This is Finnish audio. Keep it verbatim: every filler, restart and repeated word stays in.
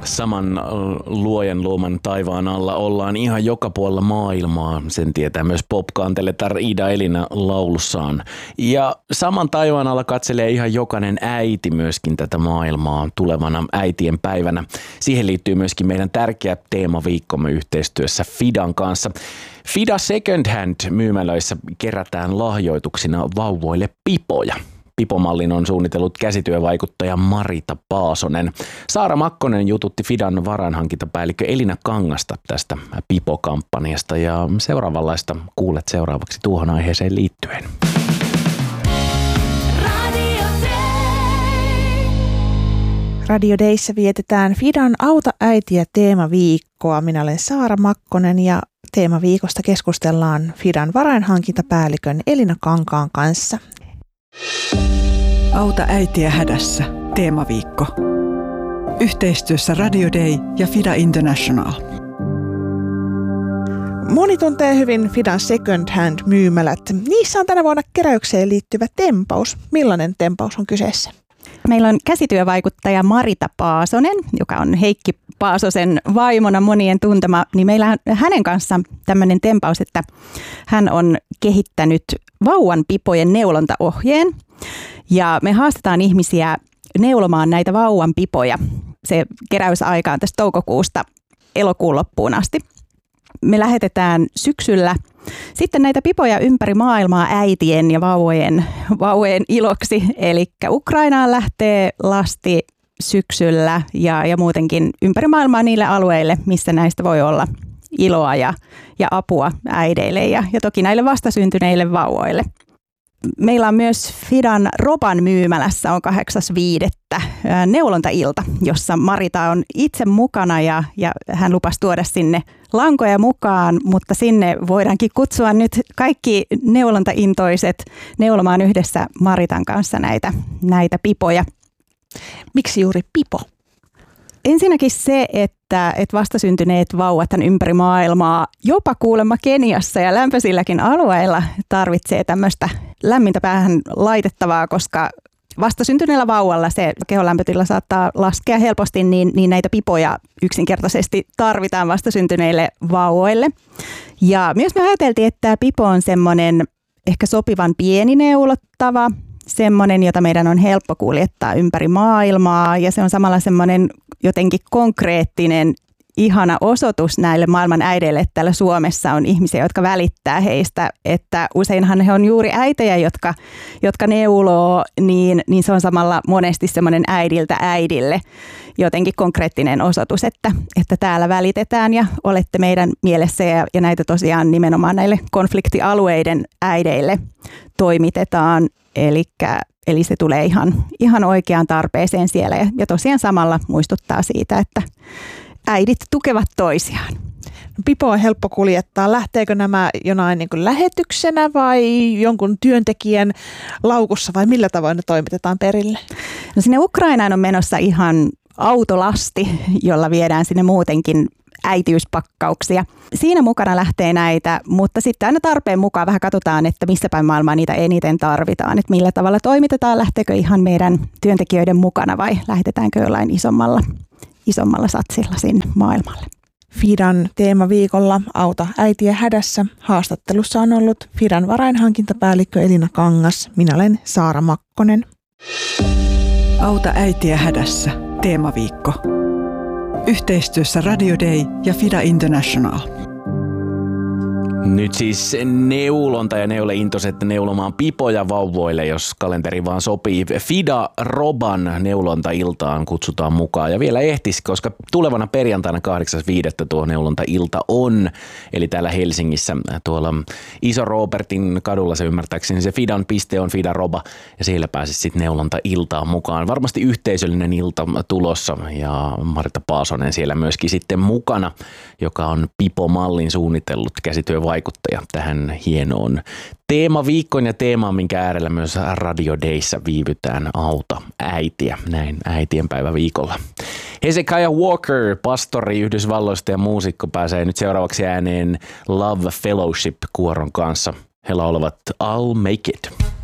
saman luojan luoman taivaan alla ollaan ihan joka puolella maailmaa. Sen tietää myös pop-kanteletar Ida Elina laulussaan. Ja saman taivaan alla katselee ihan jokainen äiti myöskin tätä maailmaa tulevana äitien päivänä. Siihen liittyy myöskin meidän tärkeä teemaviikkomme yhteistyössä Fidan kanssa. Fida Second Hand myymälöissä kerätään lahjoituksina vauvoille pipoja. Pipomallin on suunnitellut käsityövaikuttaja Marita Paasonen. Saara Makkonen jututti Fidan varainhankintapäällikkö Elina Kangasta tästä pipokampanjasta ja seuraavanlaista kuulet seuraavaksi tuohon aiheeseen liittyen. Radio Dayssä vietetään Fidan Auta äitiä teemaviikkoa. Minä olen Saara Makkonen ja teemaviikosta keskustellaan Fidan varainhankintapäällikön Elina Kankaan kanssa. Auta äitiä hädässä. Teemaviikko. Yhteistyössä Radio Day ja Fida International. Moni tuntee hyvin Fidan Second Hand myymälät. Niissä on tänä vuonna keräykseen liittyvä tempaus. Millainen tempaus on kyseessä? Meillä on käsityövaikuttaja Marita Paasonen, joka on Heikki Paasosen vaimona monien tuntema, niin meillä on hänen kanssaan tämmöinen tempaus, että hän on kehittänyt vauvan pipojen neulontaohjeen ja me haastetaan ihmisiä neulomaan näitä vauvan pipoja. Se keräysaika on tästä toukokuusta elokuun loppuun asti. Me lähetetään syksyllä sitten näitä pipoja ympäri maailmaa äitien ja vauvojen, vauvojen iloksi. Eli Ukrainaan lähtee lasti syksyllä ja, ja muutenkin ympäri maailmaa niille alueille, missä näistä voi olla iloa ja, ja apua äideille ja, ja toki näille vastasyntyneille vauvoille. Meillä on myös Fidan Roban myymälässä on kahdeksas viidettä neulontailta, jossa Marita on itse mukana ja, ja hän lupasi tuoda sinne lankoja mukaan, mutta sinne voidaankin kutsua nyt kaikki neulontaintoiset neulomaan yhdessä Maritan kanssa näitä, näitä pipoja. Miksi juuri pipo? Ensinnäkin se, että, että vastasyntyneet vauvathan ympäri maailmaa, jopa kuulemma Keniassa ja lämpöisilläkin alueilla tarvitsee tämmöistä lämmintä päähän laitettavaa, koska vastasyntyneellä vauvalla se kehon lämpötila saattaa laskea helposti, niin, niin näitä pipoja yksinkertaisesti tarvitaan vastasyntyneille vauvoille. Ja myös me ajateltiin, että tämä pipo on semmoinen ehkä sopivan pieni neulottava, semmoinen, jota meidän on helppo kuljettaa ympäri maailmaa ja se on samalla semmoinen jotenkin konkreettinen, ihana osoitus näille maailman äideille, että täällä Suomessa on ihmisiä, jotka välittää heistä, että useinhan he on juuri äitejä, jotka, jotka neuloo, niin, niin se on samalla monesti semmoinen äidiltä äidille jotenkin konkreettinen osoitus, että, että täällä välitetään ja olette meidän mielessä ja, ja näitä tosiaan nimenomaan näille konfliktialueiden äideille toimitetaan, elikkä Eli se tulee ihan, ihan oikeaan tarpeeseen siellä ja, ja tosiaan samalla muistuttaa siitä, että äidit tukevat toisiaan. Pipo on helppo kuljettaa. Lähteekö nämä jonain niin kuin lähetyksenä vai jonkun työntekijän laukussa vai millä tavoin ne toimitetaan perille? No sinne Ukrainaan on menossa ihan autolasti, jolla viedään sinne muutenkin äitiyspakkauksia. Siinä mukana lähtee näitä, mutta sitten aina tarpeen mukaan vähän katsotaan, että missä päin maailmaa niitä eniten tarvitaan, että millä tavalla toimitetaan, lähteekö ihan meidän työntekijöiden mukana vai lähetetäänkö jollain isommalla, isommalla satsilla sinne maailmalle. Fidan teemaviikolla Auta äitiä hädässä haastattelussa on ollut Fidan varainhankintapäällikkö Elina Kangas. Minä olen Saara Makkonen. Auta äitiä hädässä. Teemaviikko. Yhteistyössä Radio Day ja Fida International. Nyt siis neulonta ja neuleintoiset neulomaan pipoja vauvoille, jos kalenteri vaan sopii. Fida Roban neulontailtaan kutsutaan mukaan ja vielä ehtisi, koska tulevana perjantaina kahdeksas viidettä tuo neulontailta on. Eli täällä Helsingissä tuolla Iso Robertin kadulla se ymmärtääkseni se Fidan piste on Fida Roba ja siellä pääsisi sitten neulontailtaan mukaan. Varmasti yhteisöllinen ilta tulossa ja Marita Paasonen siellä myöskin sitten mukana, joka on Pipo-mallin suunnitellut käsityövaikuttaja tähän hienoon teemaviikkoon ja teemaan, minkä äärellä myös Radio Dayssä viivytään Auta äitiä näin äitienpäivä viikolla. Hezekiah Walker, pastori Yhdysvalloista ja muusikko, pääsee nyt seuraavaksi ääneen Love Fellowship-kuoron kanssa. He laulavat I'll Make It.